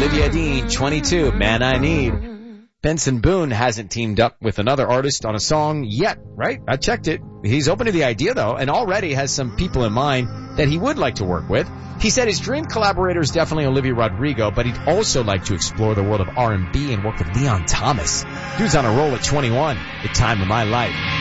Olivia Dean, 22, Man I Need. Benson Boone hasn't teamed up with another artist on a song yet, right? I checked it. He's open to the idea, though, and already has some people in mind that he would like to work with. He said his dream collaborator is definitely Olivia Rodrigo, but he'd also like to explore the world of R&B and work with Leon Thomas. Dude's on a roll at 21. The time of my life.